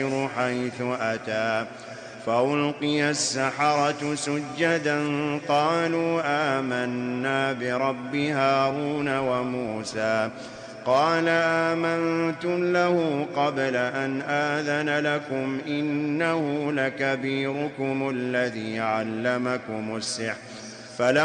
حيث أتى فألقي السحرة سجدا قالوا آمنا برب هارون وموسى قال آمنتم له قبل أن آذن لكم إنه لكبيركم الذي علمكم السحر